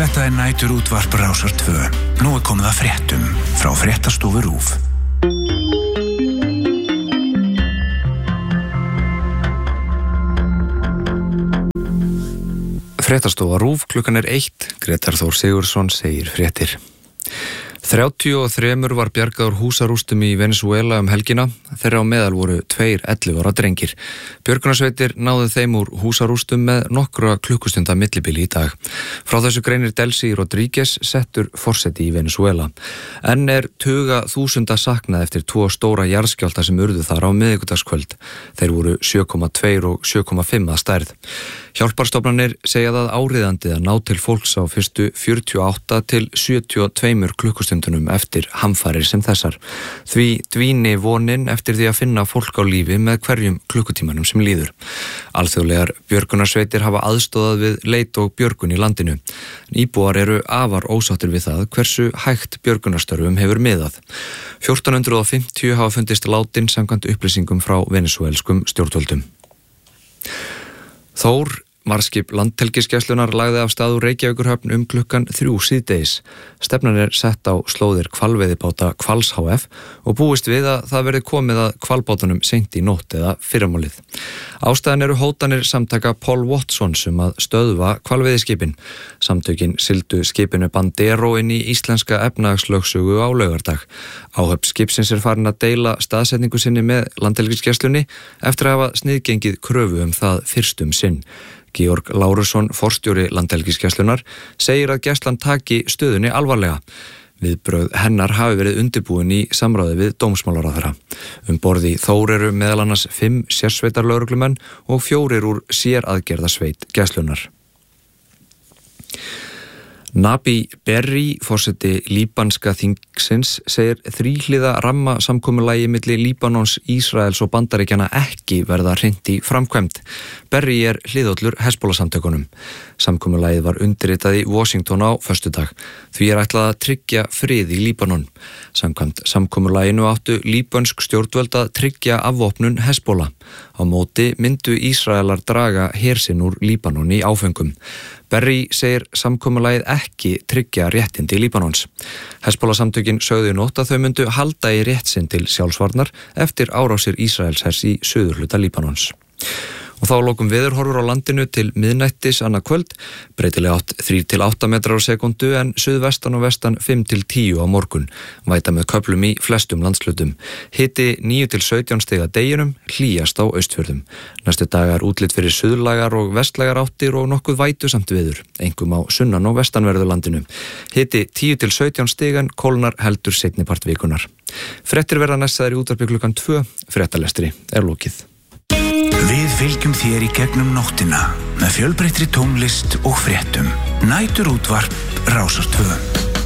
Þetta nætur útvarp Rásar 2. Nú komið að fréttum frá Fréttastofu RÚV. Fréttastofa RÚV, klukkan 1. Grétar Þór Sigurðsson segir fréttir. 33 var bjargað úr húsarústum í Venezuela helgina. Þeirra á meðal voru 2 11 ára drengir. Björgunarsveitir náðu þeim úr húsarústum með nokkra klukkustunda millibili í dag. Frá þessu greinir Delcy Rodríguez, settur forseti í Venezuela. Enn tuga þúsunda saknað eftir 2 stóra jarðskjálfta sem urðu þar á miðvikudagskvöld. Þeir voru 7,2 og 7,5 að stærð. Hjálparstofnanir segja það áríðandi að ná til fólks á fyrstu 48 til 72 klukkustundunum eftir hamfarir sem þessar. Því dvíni vonin eftir því að finna fólk á lífi með hverjum klukkutímanum sem líður. Alþjóðlegar björgunarsveitir hafa aðstóðað við leit og björgun í landinu. Íbúar eru afar ósáttir við það hversu hægt björgunarstörfum hefur miðað. 1450 hafa fundist látin samkvæmt upplýsingum frá venezuelskum stjórnvöldum. Þór, varðskip Landhelgisgæslunnar, lagði af stað úr Reykjavíkurhöfn klukkan 3 síðdegis. Stefnan sett á slóðir hvalveiðibáta Hvals HF og búist við að það verði komið að hvalbátunum seint í nótt eða fyrramálið. Ástæðan eru hótanir samtaka Paul Watson að stöðva hvalveiðiskipin. Samtökin sigldu skipinu Bandero inn í íslenska efnahagslögsögu á laugardag. Áhöfn skipsins farin að deila staðsetningu sinni með Landhelgisgæslunni eftir að hafa sniðgengið kröfu það fyrstum sinn. Georg Lárusson, forstjóri Landhelgisgæslunnar, segir að gæslan taki stöðunni alvarlega. Viðbrögð hennar hafi verið undirbúin í samráði við dómsmálaráðherra. Borð í Þór eru meðal annars 5 sérsveitarlögreglumenn og 4 úr séraðgerðasveit gæslunnar. Nabi Berri, forseti líbanska þingsins, segir þríhliða rammasamkomulagi milli Líbanons, Ísraels og Bandaríkjanna ekki verða hrint í framkvæmd. Berri hliðóllur Hezbollah-samtökunum. Samkomulagið var undirritað í Washington á föstudag. Því ætlað að tryggja frið í Líbanon. Samkvæmt samkomulaginu áttu líbönsk stjórnvöld að tryggja afvopnun Hezbollah. Á móti myndu Ísraelar draga her sinn úr Líbanon í áföngum. Berri segir samkomulagið ekki tryggja réttindi Líbanons. Hezbollah-samtökin sögðu í nótt að þau myndu halda í rétt sinn til sjálfsvarnar eftir árásir Ísraelshers í suðurhluta Líbanons. Og þá lokum veðurhorfur á landinu til miðnættis annað kvöld, breytileg átt 3 til 8 metrar á sekundu en suðvestan og vestan 5 til 10 á morgun. Væta með köflum í flestum landshlutum. Hiti 9 til 17 stig að deginum, hlýjast á Austfjörðum. Næstu dagar útlit fyrir suðlægar og vestlægar áttir og nokkuð vætusamt veður, einkum á sunnan- og vestanverðu landinu. Hiti 10 til 17 stig en kólnar heldur seinni part vikunar. Fréttir verða næstaðar í útvarpi klukkan 2, fréttalestri lokið. Við fylgjum þér í gegnum nóttina með fjölbreyttri tónlist og fréttum. Nætur útvarp Rásar 2.